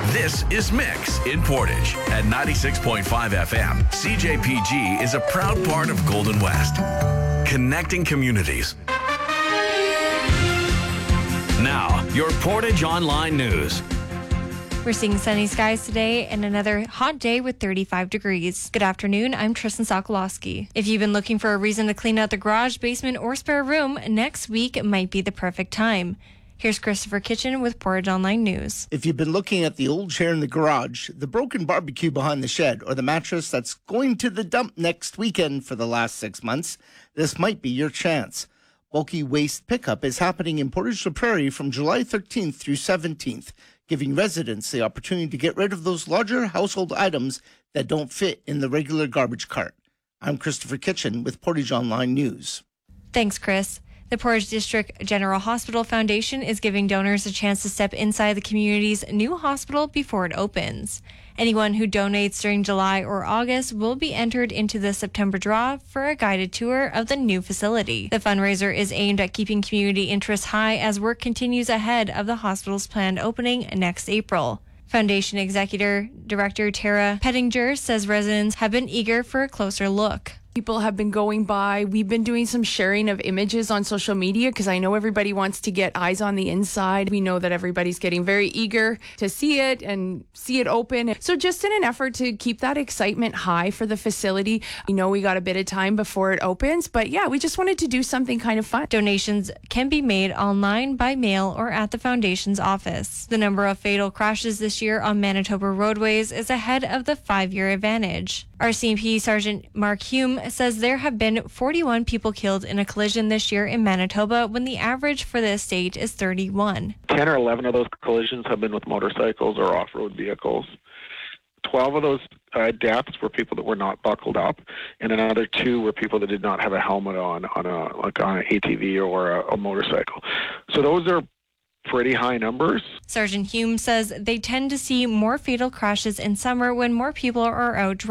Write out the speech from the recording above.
This is Mix in Portage at 96.5 FM. CJPG is a proud part of Golden West, connecting communities. Now, your Portage Online News. We're seeing sunny skies today and another hot day with 35 degrees. Good afternoon, I'm Tristan Sokolowski. If you've been looking for a reason to clean out the garage, basement, or spare room, next week might be the perfect time. Here's Christopher Kitchen with Portage Online News. If you've been looking at the old chair in the garage, the broken barbecue behind the shed, or the mattress that's going to the dump next weekend for the last 6 months, this might be your chance. Bulky waste pickup is happening in Portage-la Prairie from July 13th through 17th, giving residents the opportunity to get rid of those larger household items that don't fit in the regular garbage cart. I'm Christopher Kitchen with Portage Online News. Thanks, Chris. The Portage District General Hospital Foundation is giving donors a chance to step inside the community's new hospital before it opens. Anyone who donates during July or August will be entered into the September draw for a guided tour of the new facility. The fundraiser is aimed at keeping community interest high as work continues ahead of the hospital's planned opening next April. Foundation Executive Director Tara Pettinger says residents have been eager for a closer look. People have been going by. We've been doing some sharing of images on social media because I know everybody wants to get eyes on the inside. We know that everybody's getting very eager to see it and see it open. So just in an effort to keep that excitement high for the facility, we know we got a bit of time before it opens, but yeah, we just wanted to do something kind of fun. Donations can be made online, by mail, or at the Foundation's office. The number of fatal crashes this year on Manitoba roadways is ahead of the 5-year advantage. RCMP Sergeant Mark Hume says there have been 41 people killed in a collision this year in Manitoba when the average for the state is 31. 10 or 11 of those collisions have been with motorcycles or off-road vehicles. 12 of those deaths were people that were not buckled up, and another 2 were people that did not have a helmet on an ATV or a motorcycle. So those are pretty high numbers. Sergeant Hume says they tend to see more fatal crashes in summer when more people are out driving.